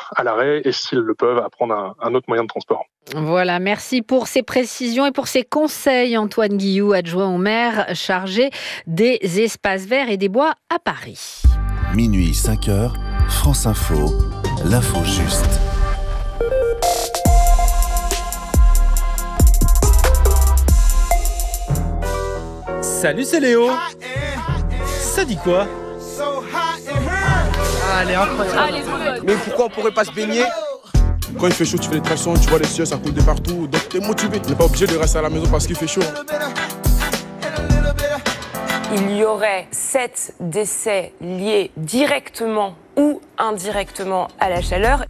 à l'arrêt et s'ils le peuvent, à prendre un autre moyen de transport. Voilà, merci pour ces précisions et pour ces conseils, Antoine Guillou, adjoint au maire chargé des espaces verts et des bois à Paris. Minuit 5h, France Info, l'info juste. Salut, c'est Léo. Ça dit quoi? Ah, elle est incroyable. Mais pourquoi on pourrait pas se baigner? Quand il fait chaud, tu fais les tractions, tu vois les cieux, ça coule de partout, donc t'es motivé. T'es pas obligé de rester à la maison parce qu'il fait chaud. Il y aurait 7 décès liés directement ou indirectement à la chaleur.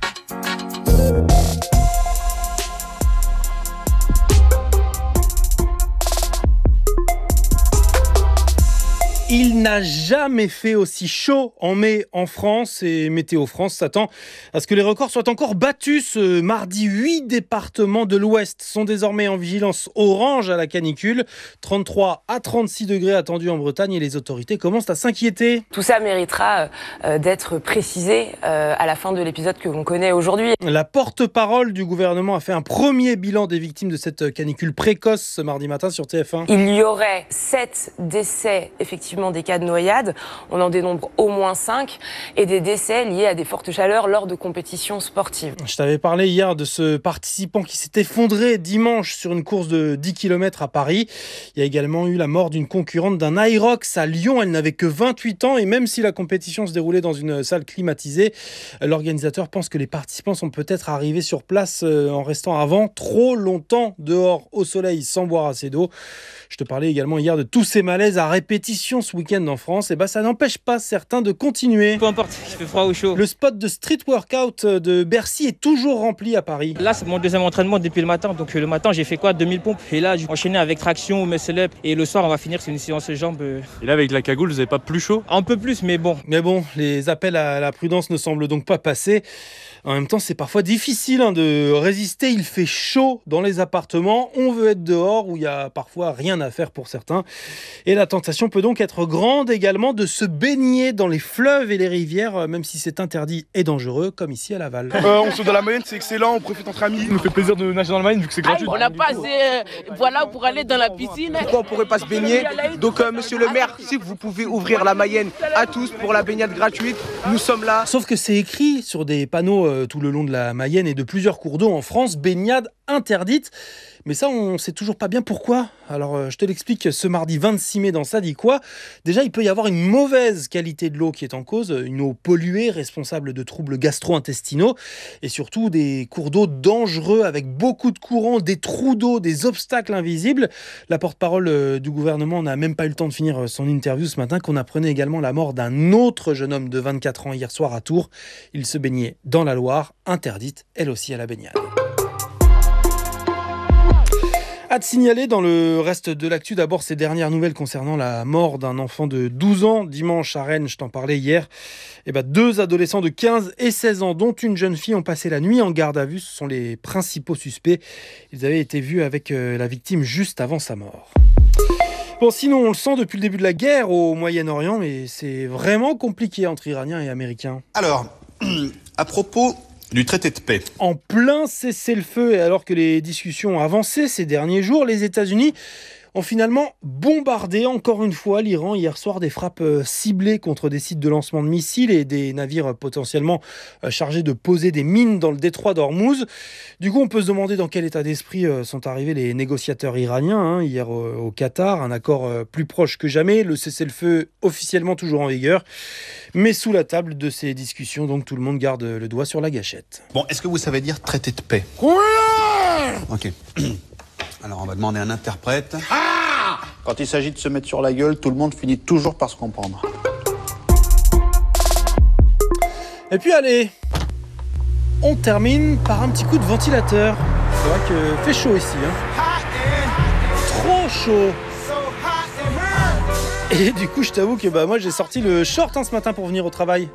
Il n'a jamais fait aussi chaud en mai en France et Météo France s'attend à ce que les records soient encore battus ce mardi. 8 départements de l'Ouest sont désormais en vigilance orange à la canicule. 33 à 36 degrés attendus en Bretagne et les autorités commencent à s'inquiéter. Tout ça méritera d'être précisé à la fin de l'épisode que l'on connaît aujourd'hui. La porte-parole du gouvernement a fait un premier bilan des victimes de cette canicule précoce ce mardi matin sur TF1. Il y aurait 7 décès effectivement des cas de noyade, on en dénombre au moins 5, et des décès liés à des fortes chaleurs lors de compétitions sportives. Je t'avais parlé hier de ce participant qui s'est effondré dimanche sur une course de 10 km à Paris. Il y a également eu la mort d'une concurrente d'un Irox à Lyon. Elle n'avait que 28 ans et même si la compétition se déroulait dans une salle climatisée, l'organisateur pense que les participants sont peut-être arrivés sur place en restant avant trop longtemps dehors au soleil sans boire assez d'eau. Je te parlais également hier de tous ces malaises à répétition ce week-end en France. Et ça n'empêche pas certains de continuer. Peu importe, il fait froid ou chaud. Le spot de street workout de Bercy est toujours rempli à Paris. Là, c'est mon deuxième entraînement depuis le matin. Donc le matin, j'ai fait 2000 pompes. Et là, j'ai enchaîné avec traction ou muscle up. Et le soir, on va finir sur une séance jambes. Et là, avec la cagoule, vous n'avez pas plus chaud? Un peu plus, mais bon. Mais bon, les appels à la prudence ne semblent donc pas passer. En même temps, c'est parfois difficile de résister. Il fait chaud dans les appartements. On veut être dehors où il y a parfois rien à faire pour certains. Et la tentation peut donc être grande également de se baigner dans les fleuves et les rivières, même si c'est interdit et dangereux, comme ici à Laval. On saute dans la Mayenne, c'est excellent, on profite entre amis. Ça nous fait plaisir de nager dans la Mayenne vu que c'est gratuit. On n'a pas assez pour aller dans la piscine. Pourquoi on pourrait pas se baigner? Donc monsieur le maire, si vous pouvez ouvrir la Mayenne à tous pour la baignade gratuite, nous sommes là. Sauf que c'est écrit sur des panneaux tout le long de la Mayenne et de plusieurs cours d'eau en France, baignade interdite. Mais ça, on sait toujours pas bien pourquoi. Alors, je te l'explique ce mardi 26 mai dans Ça dit quoi. Déjà, il peut y avoir une mauvaise qualité de l'eau qui est en cause, une eau polluée, responsable de troubles gastro-intestinaux, et surtout des cours d'eau dangereux avec beaucoup de courants, des trous d'eau, des obstacles invisibles. La porte-parole du gouvernement n'a même pas eu le temps de finir son interview ce matin, qu'on apprenait également la mort d'un autre jeune homme de 24 ans hier soir à Tours. Il se baignait dans la Loire, interdite elle aussi à la baignade. À te signaler dans le reste de l'actu, d'abord ces dernières nouvelles concernant la mort d'un enfant de 12 ans dimanche à Rennes, je t'en parlais hier. 2 adolescents de 15 et 16 ans, dont une jeune fille, ont passé la nuit en garde à vue. Ce sont les principaux suspects. Ils avaient été vus avec la victime juste avant sa mort. Bon, sinon, on le sent depuis le début de la guerre au Moyen-Orient, mais c'est vraiment compliqué entre Iraniens et Américains. Alors, à propos du traité de paix. En plein cessez-le-feu, et alors que les discussions ont avancé ces derniers jours, les États-Unis ont finalement bombardé encore une fois l'Iran hier soir, des frappes ciblées contre des sites de lancement de missiles et des navires potentiellement chargés de poser des mines dans le détroit d'Ormuz. Du coup, on peut se demander dans quel état d'esprit sont arrivés les négociateurs iraniens hier au Qatar. Un accord plus proche que jamais, le cessez-le-feu officiellement toujours en vigueur. Mais sous la table de ces discussions, donc tout le monde garde le doigt sur la gâchette. Bon, est-ce que vous savez dire traité de paix? Ok. Alors, on va demander un interprète. Quand il s'agit de se mettre sur la gueule, tout le monde finit toujours par se comprendre. Et puis allez, on termine par un petit coup de ventilateur. C'est vrai que fait chaud ici. Trop chaud. Et du coup, je t'avoue que moi j'ai sorti le short ce matin pour venir au travail.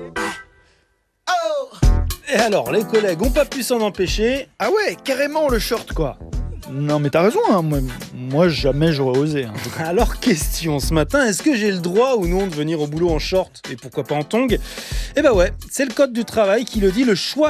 Et alors, les collègues ont pas pu s'en empêcher. Ah ouais, carrément le short quoi. Non mais t'as raison, moi jamais j'aurais osé. Alors question ce matin, est-ce que j'ai le droit ou non de venir au boulot en short et pourquoi pas en tongs? Ouais, c'est le code du travail qui le dit, le choix